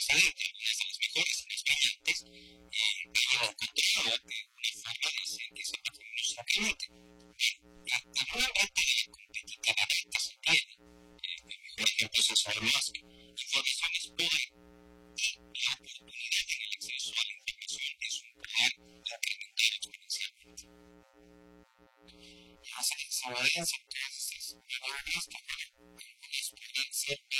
excelente, algunas de las mejores y más brillantes, pero encontraba que una forma de hacer que ese patrimonio se incremente. En un ambiente de competitividad que se tiene, el mejor ejemplo es el señor Musk, información es poder y la oportunidad en el acceso a la información es un poder incrementar exponencialmente. Las desobediencias, entonces, las variables que algunas pueden ser